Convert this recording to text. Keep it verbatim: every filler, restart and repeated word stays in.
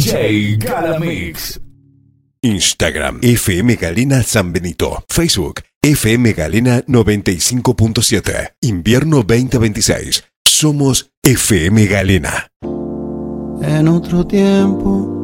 J Galamix. Instagram F M Galena San Benito. Facebook F M Galena noventa y cinco punto siete. Invierno veinte veintiséis. Somos F M Galena. En otro tiempo